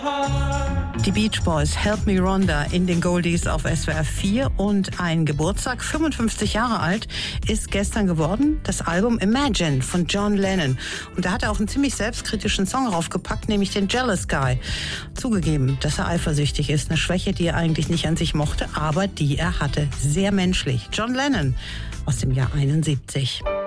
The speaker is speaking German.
Die Beach Boys, Help Me Rhonda in den Goldies auf SWR 4 und ein Geburtstag, 55 Jahre alt, ist gestern geworden, das Album Imagine von John Lennon. Und da hat er auch einen ziemlich selbstkritischen Song raufgepackt, nämlich den Jealous Guy. Zugegeben, dass er eifersüchtig ist, eine Schwäche, die er eigentlich nicht an sich mochte, aber die er hatte. Sehr menschlich. John Lennon aus dem Jahr 71.